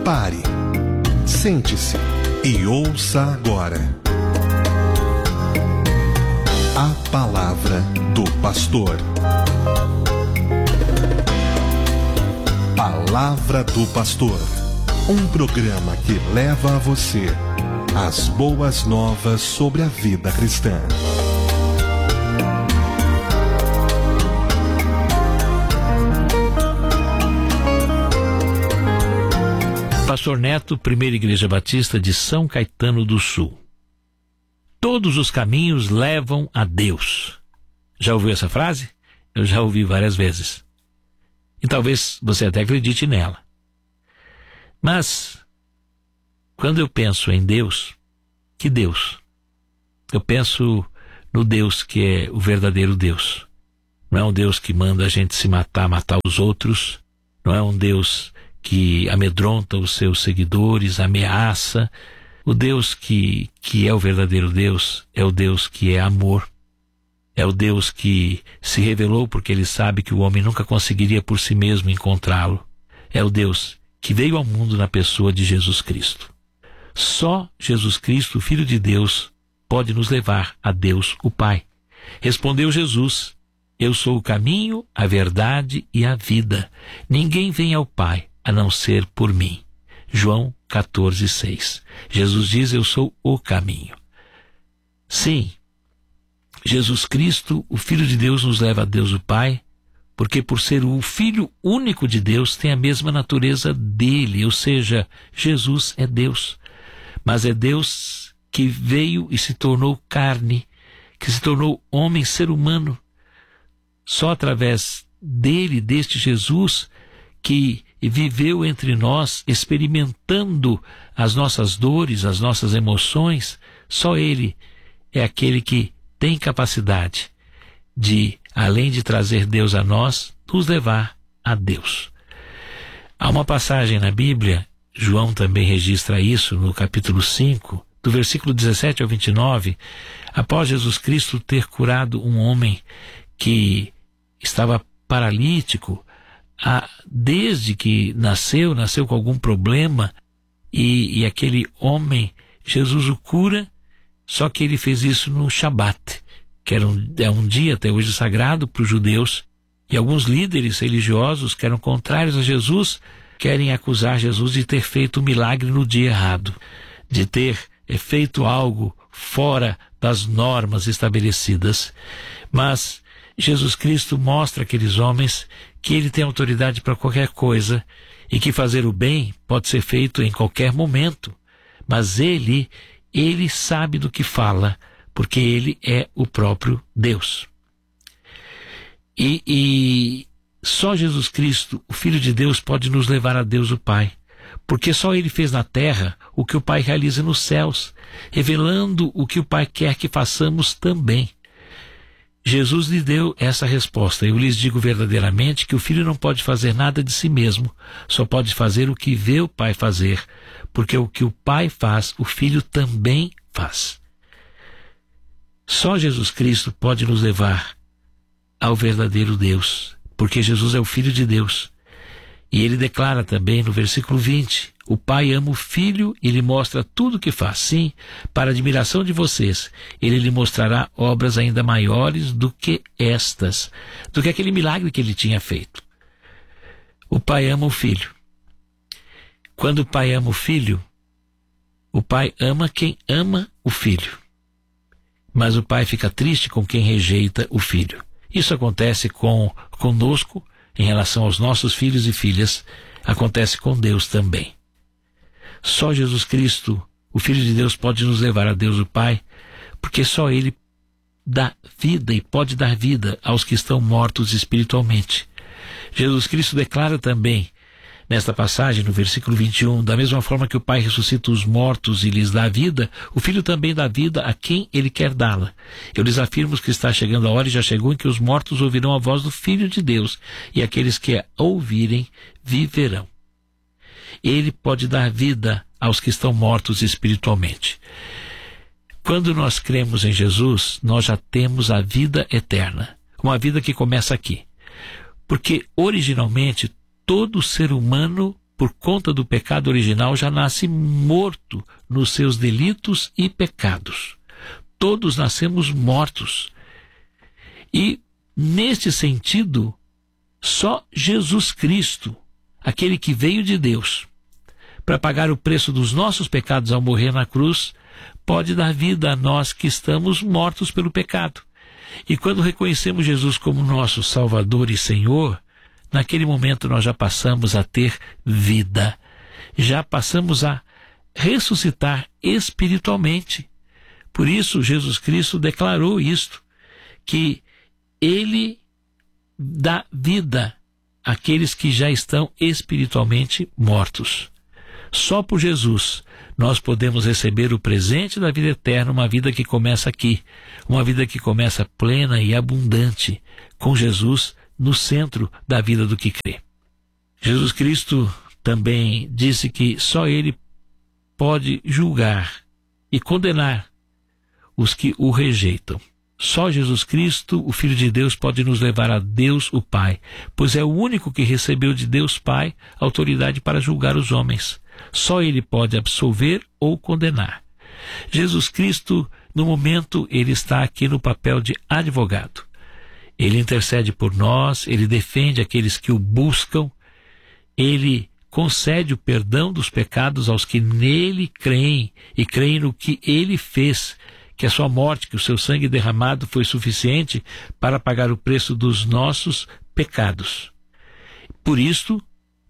Pare, sente-se e ouça agora a Palavra do Pastor. Palavra do Pastor, um programa que leva a você as boas novas sobre a vida cristã. Pastor Neto, Primeira Igreja Batista de São Caetano do Sul. Todos os caminhos levam a Deus. Já ouviu essa frase? Eu já ouvi várias vezes. E talvez você até acredite nela. Mas, quando eu penso em Deus, que Deus? Eu penso no Deus que é o verdadeiro Deus. Não é um Deus que manda a gente se matar os outros. Não é um Deus que amedronta os seus seguidores, ameaça. O Deus que é o verdadeiro Deus é o Deus que é amor. É o Deus que se revelou porque ele sabe que o homem nunca conseguiria por si mesmo encontrá-lo. É o Deus que veio ao mundo na pessoa de Jesus Cristo. Só Jesus Cristo, o Filho de Deus, pode nos levar a Deus, o Pai. Respondeu Jesus: eu sou o caminho, a verdade e a vida. Ninguém vem ao Pai a não ser por mim. João 14:6. Jesus diz: eu sou o caminho. Sim, Jesus Cristo, o Filho de Deus, nos leva a Deus o Pai, porque por ser o Filho único de Deus, tem a mesma natureza dele, ou seja, Jesus é Deus. Mas é Deus que veio e se tornou carne, que se tornou homem, ser humano. Só através dele, deste Jesus, que viveu entre nós, experimentando as nossas dores, as nossas emoções, só ele é aquele que tem capacidade de, além de trazer Deus a nós, nos levar a Deus. Há uma passagem na Bíblia, João também registra isso, no capítulo 5, do versículo 17 ao 29, após Jesus Cristo ter curado um homem que estava paralítico, desde que nasceu com algum problema, e aquele homem, Jesus o cura, só que ele fez isso no Shabat, que é um dia até hoje sagrado para os judeus, e alguns líderes religiosos que eram contrários a Jesus querem acusar Jesus de ter feito um milagre no dia errado, de ter feito algo fora das normas estabelecidas. Mas Jesus Cristo mostra àqueles homens que ele tem autoridade para qualquer coisa e que fazer o bem pode ser feito em qualquer momento. Mas ele sabe do que fala, porque ele é o próprio Deus. E só Jesus Cristo, o Filho de Deus, pode nos levar a Deus o Pai, porque só ele fez na terra o que o Pai realiza nos céus, revelando o que o Pai quer que façamos também. Jesus lhe deu essa resposta: eu lhes digo verdadeiramente que o Filho não pode fazer nada de si mesmo, só pode fazer o que vê o Pai fazer, porque o que o Pai faz, o Filho também faz. Só Jesus Cristo pode nos levar ao verdadeiro Deus, porque Jesus é o Filho de Deus. E ele declara também no versículo 20, o Pai ama o Filho e lhe mostra tudo o que faz. Sim, para admiração de vocês, ele lhe mostrará obras ainda maiores do que estas, do que aquele milagre que ele tinha feito. O Pai ama o Filho. Quando o Pai ama o Filho, o Pai ama quem ama o Filho. Mas o Pai fica triste com quem rejeita o Filho. Isso acontece conosco, em relação aos nossos filhos e filhas, acontece com Deus também. Só Jesus Cristo, o Filho de Deus, pode nos levar a Deus o Pai, porque só ele dá vida e pode dar vida aos que estão mortos espiritualmente. Jesus Cristo declara também, nesta passagem, no versículo 21, da mesma forma que o Pai ressuscita os mortos e lhes dá vida, o Filho também dá vida a quem ele quer dá-la. Eu lhes afirmo que está chegando a hora e já chegou em que os mortos ouvirão a voz do Filho de Deus, e aqueles que a ouvirem viverão. Ele pode dar vida aos que estão mortos espiritualmente. Quando nós cremos em Jesus, nós já temos a vida eterna, uma vida que começa aqui. Porque originalmente todo ser humano por conta do pecado original, já nasce morto nos seus delitos e pecados. Todos nascemos mortos. E, neste sentido, só Jesus Cristo, aquele que veio de Deus para pagar o preço dos nossos pecados ao morrer na cruz, pode dar vida a nós que estamos mortos pelo pecado. E quando reconhecemos Jesus como nosso Salvador e Senhor, naquele momento nós já passamos a ter vida, já passamos a ressuscitar espiritualmente. Por isso, Jesus Cristo declarou isto, que Ele dá vida àqueles que já estão espiritualmente mortos. Só por Jesus nós podemos receber o presente da vida eterna, uma vida que começa aqui, uma vida que começa plena e abundante, com Jesus no centro da vida do que crê. Jesus Cristo também disse que só Ele pode julgar e condenar os que o rejeitam. Só Jesus Cristo, o Filho de Deus, pode nos levar a Deus, o Pai, pois é o único que recebeu de Deus Pai autoridade para julgar os homens. Só Ele pode absolver ou condenar. Jesus Cristo, no momento, Ele está aqui no papel de advogado. Ele intercede por nós, Ele defende aqueles que o buscam, Ele concede o perdão dos pecados aos que nele creem e creem no que Ele fez, que a sua morte, que o seu sangue derramado foi suficiente para pagar o preço dos nossos pecados. Por isto,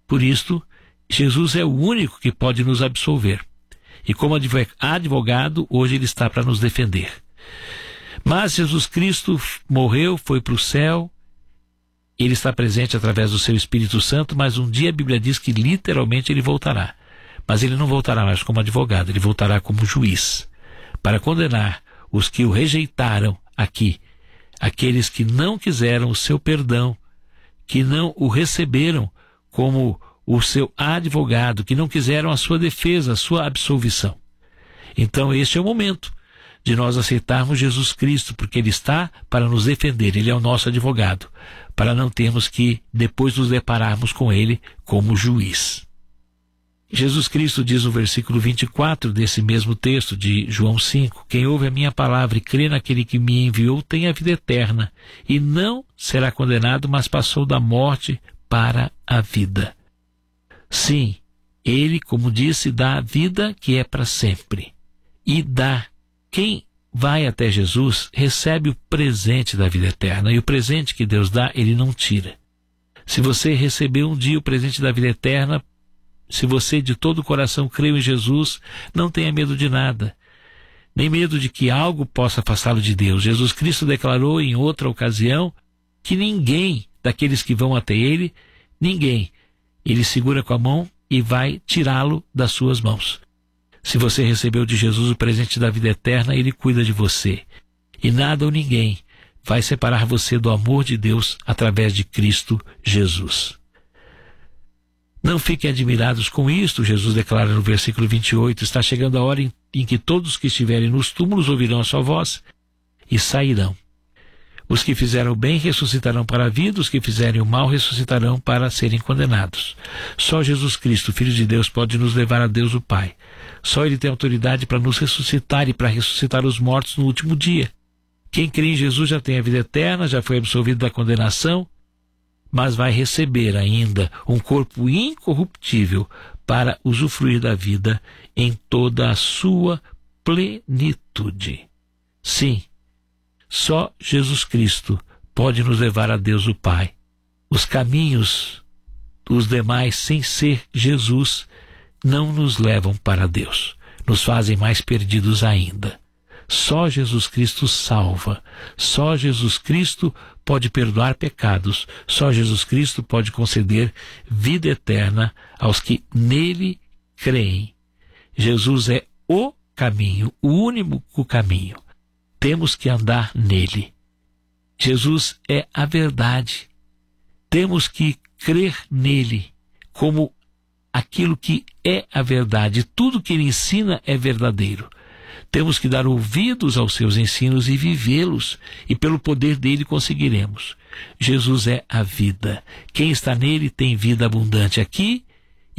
Jesus é o único que pode nos absolver. E como advogado, hoje Ele está para nos defender. Mas Jesus Cristo morreu, foi para o céu, Ele está presente através do seu Espírito Santo, mas um dia a Bíblia diz que literalmente Ele voltará. Mas Ele não voltará mais como advogado, Ele voltará como juiz, para condenar os que o rejeitaram aqui, aqueles que não quiseram o seu perdão, que não o receberam como o seu advogado, que não quiseram a sua defesa, a sua absolvição. Então este é o momento de nós aceitarmos Jesus Cristo, porque Ele está para nos defender, Ele é o nosso advogado, para não termos que depois nos depararmos com Ele como juiz. Jesus Cristo diz no versículo 24 desse mesmo texto de João 5, quem ouve a minha palavra e crê naquele que me enviou tem a vida eterna, e não será condenado, mas passou da morte para a vida. Sim, Ele, como disse, dá a vida que é para sempre. E dá. Quem vai até Jesus recebe o presente da vida eterna, e o presente que Deus dá, Ele não tira. Se você recebeu um dia o presente da vida eterna, se você de todo o coração creu em Jesus, não tenha medo de nada, nem medo de que algo possa afastá-lo de Deus. Jesus Cristo declarou em outra ocasião que ninguém daqueles que vão até Ele, ninguém, Ele segura com a mão e vai tirá-lo das suas mãos. Se você recebeu de Jesus o presente da vida eterna, Ele cuida de você. E nada ou ninguém vai separar você do amor de Deus através de Cristo Jesus. Não fiquem admirados com isto, Jesus declara no versículo 28, está chegando a hora em que todos que estiverem nos túmulos ouvirão a sua voz e sairão. Os que fizeram o bem ressuscitarão para a vida, os que fizerem o mal ressuscitarão para serem condenados. Só Jesus Cristo, Filho de Deus, pode nos levar a Deus o Pai. Só Ele tem autoridade para nos ressuscitar e para ressuscitar os mortos no último dia. Quem crê em Jesus já tem a vida eterna, já foi absolvido da condenação, mas vai receber ainda um corpo incorruptível para usufruir da vida em toda a sua plenitude. Sim, só Jesus Cristo pode nos levar a Deus o Pai. Os caminhos, os demais, sem ser Jesus, não nos levam para Deus, nos fazem mais perdidos ainda. Só Jesus Cristo salva, só Jesus Cristo pode perdoar pecados, só Jesus Cristo pode conceder vida eterna aos que nele creem. Jesus é o caminho, o único caminho. Temos que andar nele. Jesus é a verdade. Temos que crer nele como aquilo que é a verdade. Tudo que ele ensina é verdadeiro. Temos que dar ouvidos aos seus ensinos e vivê-los, e pelo poder dele conseguiremos. Jesus é a vida. Quem está nele tem vida abundante aqui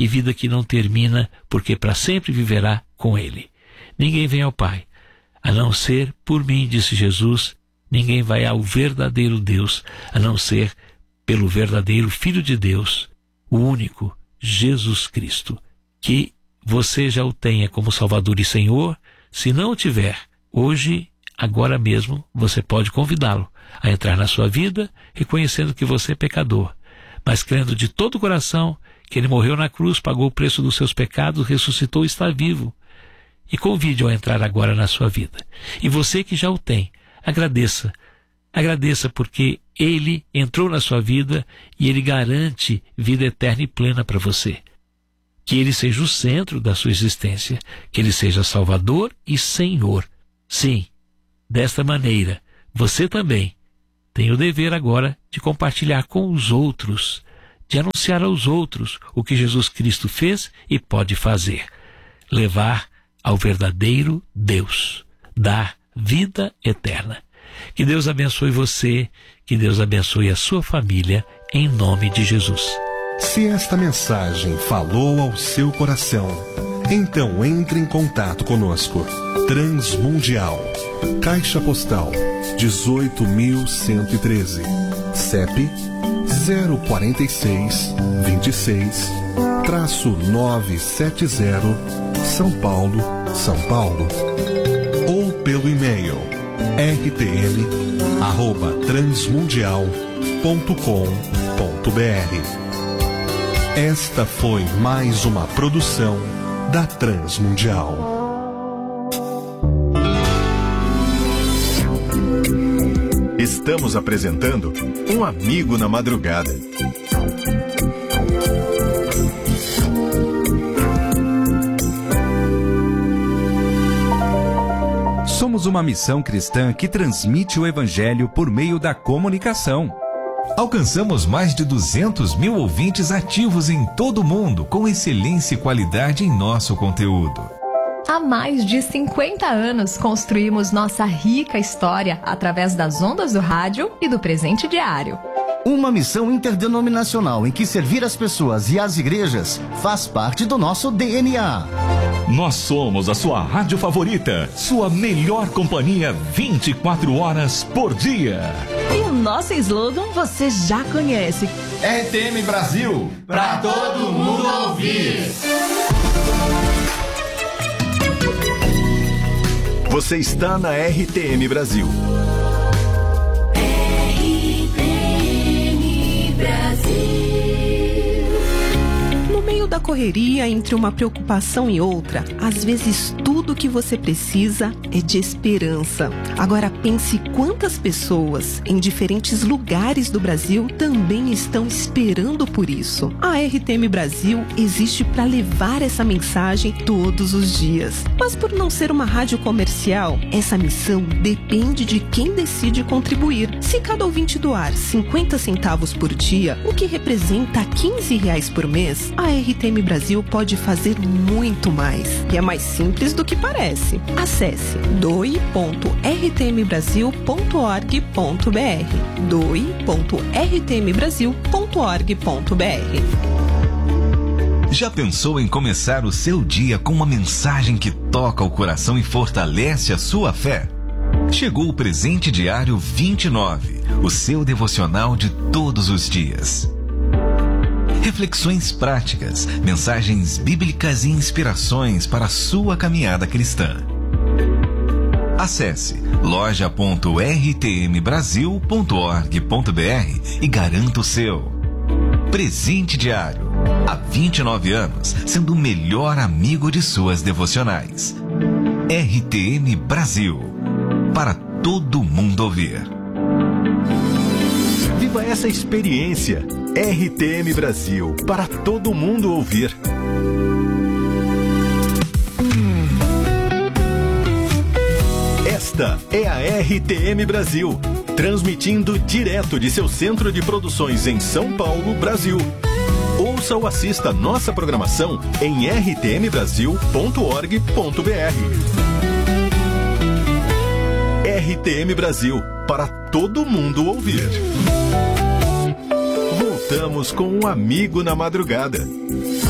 e vida que não termina, porque para sempre viverá com Ele. Ninguém vem ao Pai, a não ser por mim, disse Jesus. Ninguém vai ao verdadeiro Deus, a não ser pelo verdadeiro Filho de Deus, o único, Jesus Cristo. Que você já o tenha como Salvador e Senhor. Se não o tiver, hoje, agora mesmo, você pode convidá-lo a entrar na sua vida, reconhecendo que você é pecador, mas crendo de todo o coração que Ele morreu na cruz, pagou o preço dos seus pecados, ressuscitou e está vivo. E convide-o a entrar agora na sua vida. E você que já o tem, agradeça. Agradeça porque Ele entrou na sua vida e Ele garante vida eterna e plena para você. Que Ele seja o centro da sua existência, que Ele seja Salvador e Senhor. Sim, desta maneira, você também tem o dever agora de compartilhar com os outros, de anunciar aos outros o que Jesus Cristo fez e pode fazer. Levar ao verdadeiro Deus, dar vida eterna. Que Deus abençoe você, que Deus abençoe a sua família, em nome de Jesus. Se esta mensagem falou ao seu coração, então entre em contato conosco. Transmundial, Caixa Postal 18.113, CEP 046 26-970, São Paulo, São Paulo. Ou pelo e-mail rtm@transmundial.com.br. Esta foi mais uma produção da Transmundial. Estamos apresentando Um Amigo na Madrugada. Somos uma missão cristã que transmite o Evangelho por meio da comunicação. Alcançamos mais de 200 mil ouvintes ativos em todo o mundo, com excelência e qualidade em nosso conteúdo. Há mais de 50 anos construímos nossa rica história através das ondas do rádio e do presente diário. Uma missão interdenominacional em que servir as pessoas e as igrejas faz parte do nosso DNA. Nós somos a sua rádio favorita, sua melhor companhia 24 horas por dia. E o nosso slogan você já conhece. RTM Brasil, pra todo mundo ouvir. Você está na RTM Brasil. RTM Brasil. No meio da correria, entre uma preocupação e outra, às vezes tudo que você precisa é de esperança. Agora pense quantas pessoas em diferentes lugares do Brasil também estão esperando por isso. A RTM Brasil existe para levar essa mensagem todos os dias. Mas por não ser uma rádio comercial, essa missão depende de quem decide contribuir. Se cada ouvinte doar 50 centavos por dia, o que representa R$15 por mês, a RTM Brasil pode fazer muito mais. E é mais simples do que parece. Acesse doe.rtmbrasil.org.br doe.rtmbrasil.org.br. Já pensou em começar o seu dia com uma mensagem que toca o coração e fortalece a sua fé? Chegou o Presente Diário 29, o seu devocional de todos os dias. Reflexões práticas, mensagens bíblicas e inspirações para a sua caminhada cristã. Acesse loja.rtmbrasil.org.br e garanta o seu. Presente Diário. Há 29 anos, sendo o melhor amigo de suas devocionais. RTM Brasil. Para todo mundo ouvir. Viva essa experiência. RTM Brasil. Para todo mundo ouvir. Esta é a RTM Brasil, transmitindo direto de seu centro de produções em São Paulo, Brasil. Ouça ou assista nossa programação em rtmbrasil.org.br. RTM Brasil, para todo mundo ouvir. Voltamos com Um Amigo na Madrugada.